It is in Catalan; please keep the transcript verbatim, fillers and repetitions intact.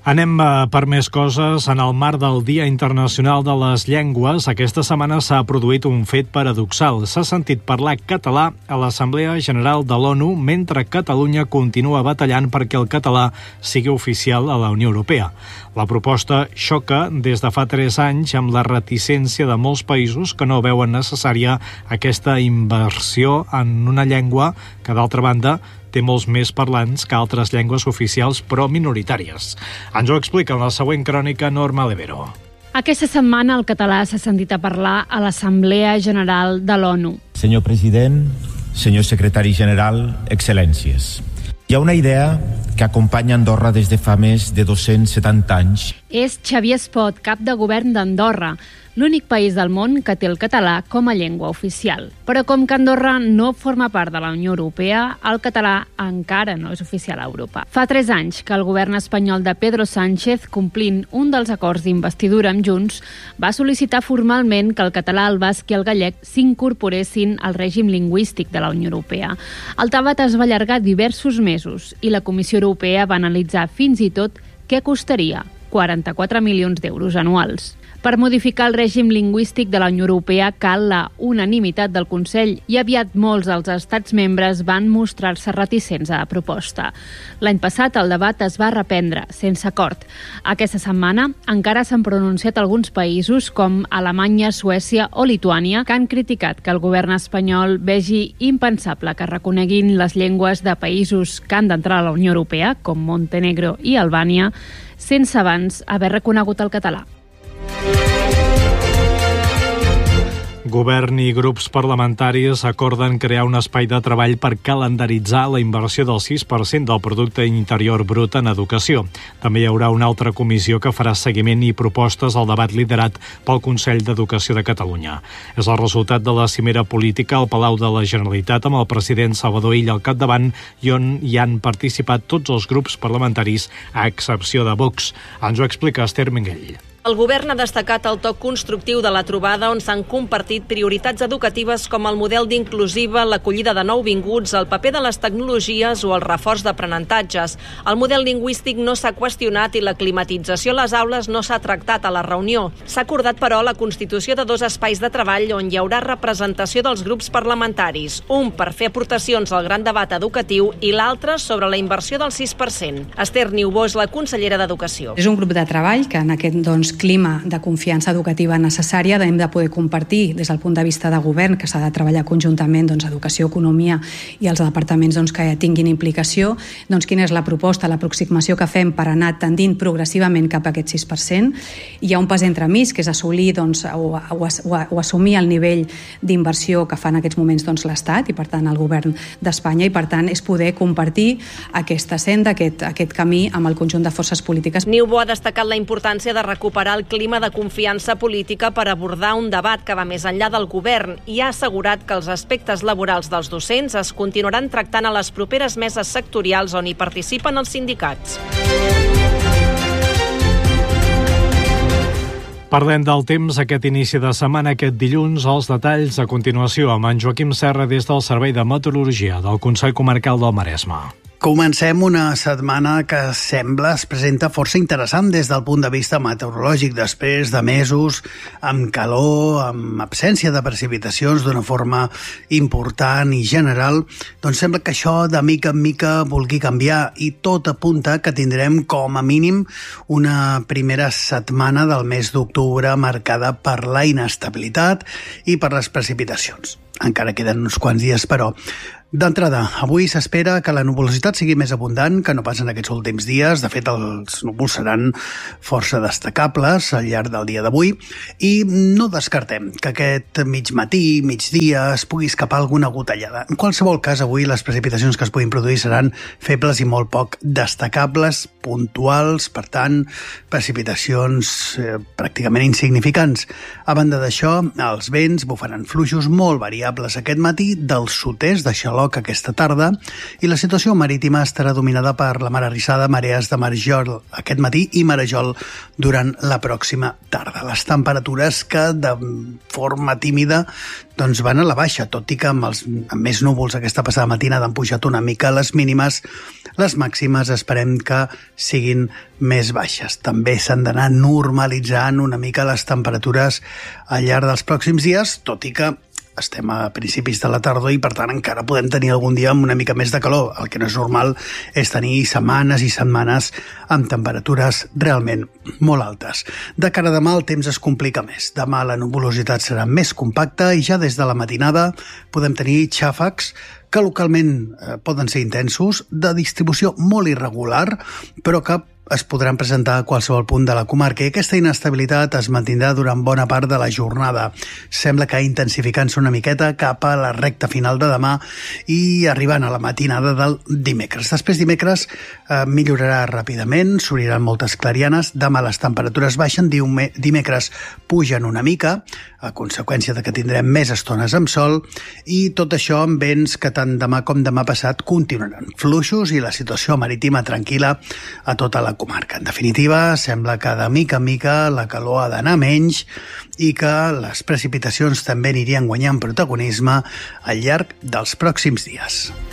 Anem per més coses. En el marc del Dia Internacional de les Llengües, aquesta setmana s'ha produït un fet paradoxal. S'ha sentit parlar català a l'Assemblea General de l'ONU, mentre Catalunya continua batallant perquè el català sigui oficial a la Unió Europea. La proposta xoca des de fa tres anys amb la reticència de molts països que no veuen necessària aquesta inversió en una llengua que, d'altra banda, té molts més parlants que altres llengües oficials però minoritàries. Ens ho explica en la següent crònica Norma Levero. Aquesta setmana el català s'ha sentit a parlar a l'Assemblea General de l'ONU. Senyor president, senyor secretari general, excel·lències. Hi ha una idea que acompanya Andorra des de fa més de dos-cents setanta anys. És Xavier Espot, cap de govern d'Andorra, l'únic país del món que té el català com a llengua oficial. Però com que Andorra no forma part de la Unió Europea, el català encara no és oficial a Europa. Fa tres anys que el govern espanyol de Pedro Sánchez, complint un dels acords d'investidura amb Junts, va sol·licitar formalment que el català, el basc i el gallec s'incorporessin al règim lingüístic de la Unió Europea. El debat es va allargar diversos mesos i la Comissió Europea va analitzar fins i tot què costaria quaranta-quatre milions d'euros anuals. Per modificar el règim lingüístic de la Unió Europea cal la unanimitat del Consell i aviat molts dels estats membres van mostrar-se reticents a la proposta. L'any passat el debat es va reprendre, sense acord. Aquesta setmana encara s'han pronunciat alguns països com Alemanya, Suècia o Lituània que han criticat que el govern espanyol vegi impensable que reconeguin les llengües de països que han d'entrar a la Unió Europea, com Montenegro i Albània, sense abans haver reconegut el català. Govern i grups parlamentaris acorden crear un espai de treball per calendaritzar la inversió del sis per cent del producte interior brut en educació. També hi haurà una altra comissió que farà seguiment i propostes al debat liderat pel Consell d'Educació de Catalunya. És el resultat de la cimera política al Palau de la Generalitat amb el president Salvador Illa al capdavant i on hi han participat tots els grups parlamentaris a excepció de Vox. Ens ho explica Esther Menguell. El govern ha destacat el toc constructiu de la trobada on s'han compartit prioritats educatives com el model d'inclusiva, l'acollida de nouvinguts, el paper de les tecnologies o el reforç d'aprenentatges. El model lingüístic no s'ha qüestionat i la climatització a les aules no s'ha tractat a la reunió. S'ha acordat, però, la constitució de dos espais de treball on hi haurà representació dels grups parlamentaris, un per fer aportacions al gran debat educatiu i l'altre sobre la inversió del sis per cent. Esther Niubó és la consellera d'Educació. És un grup de treball que en aquest, doncs, clima de confiança educativa necessària hem de poder compartir des del punt de vista de govern, que s'ha de treballar conjuntament, doncs, educació, economia i els departaments, doncs, que tinguin implicació, doncs, quina és la proposta, l'aproximació que fem per anar tendint progressivament cap a aquest sis per cent. Hi ha un pas entremig, que és assolir, doncs, o, o, o, o assumir el nivell d'inversió que fa en aquests moments, doncs, l'Estat i, per tant, el govern d'Espanya, i, per tant, és poder compartir aquesta senda, aquest, aquest camí amb el conjunt de forces polítiques. Niubó ha destacat la importància de recuperar el clima de confiança política per abordar un debat que va més enllà del govern i ha assegurat que els aspectes laborals dels docents es continuaran tractant a les properes meses sectorials on hi participen els sindicats. Parlem del temps aquest inici de setmana, aquest dilluns. Els detalls a continuació amb en Joaquim Serra des del Servei de Meteorologia del Consell Comarcal del Maresme. Comencem una setmana que sembla es presenta força interessant des del punt de vista meteorològic. Després de mesos amb calor, amb absència de precipitacions d'una forma important i general, doncs sembla que això de mica en mica vulgui canviar i tot apunta que tindrem com a mínim una primera setmana del mes d'octubre marcada per la inestabilitat i per les precipitacions. Encara queden uns quants dies, però d'entrada, avui s'espera que la nuvolositat sigui més abundant que no pas en aquests últims dies. De fet, els núvols seran força destacables al llarg del dia d'avui i no descartem que aquest mig matí, migdia, es pugui escapar alguna gotellada. En qualsevol cas, avui les precipitacions que es puguin produir seran febles i molt poc destacables, puntuals, per tant, precipitacions eh, pràcticament insignificants. A banda d'això, els vents bufaran fluixos molt variables aquest matí del sud-est de Xaló aquesta tarda i la situació marítima estarà dominada per la mar arrissada, marees de marejol aquest matí i marejol durant la pròxima tarda. Les temperatures que de forma tímida doncs van a la baixa, tot i que amb, els, amb més núvols aquesta passada matinada han pujat una mica les mínimes, les màximes esperem que siguin més baixes. També s'han d'anar normalitzant una mica les temperatures al llarg dels pròxims dies, tot i que estem a principis de la tardor i, per tant, encara podem tenir algun dia amb una mica més de calor. El que no és normal és tenir setmanes i setmanes amb temperatures realment molt altes. De cara a demà el temps es complica més. Demà la nuvolositat serà més compacta i ja des de la matinada podem tenir xàfecs que localment eh, poden ser intensos, de distribució molt irregular, però que es podran presentar a qualsevol punt de la comarca i aquesta inestabilitat es mantindrà durant bona part de la jornada. Sembla que intensificant-se una miqueta cap a la recta final de demà i arribant a la matinada del dimecres. Després dimecres eh, millorarà ràpidament, s'obriran moltes clarianes, demà les temperatures baixen, dimecres pugen una mica, a conseqüència de que tindrem més estones amb sol, i tot això amb vents que tant demà com demà passat continuaran fluixos i la situació marítima tranquil·la a tota la comarca. En definitiva, sembla que de mica en mica la calor ha d'anar menys i que les precipitacions també anirien guanyant protagonisme al llarg dels pròxims dies.